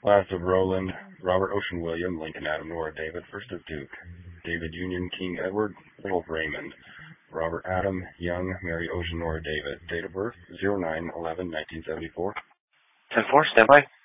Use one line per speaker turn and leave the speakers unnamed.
Last of Roland, Robert Ocean William, Lincoln Adam Nora David, first of Duke, David Union King Edward, Little of Raymond, Robert Adam Young, Mary Ocean Nora David, date of birth 09/11/1974.
10-4, stand by.